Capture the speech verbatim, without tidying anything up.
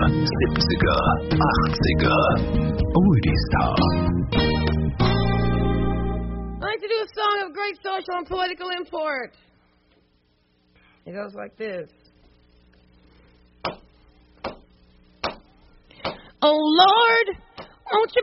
siebziger, achtziger. Oldies Star. I like to do a song of great social and political import. It goes like this. Oh, Lord, won't you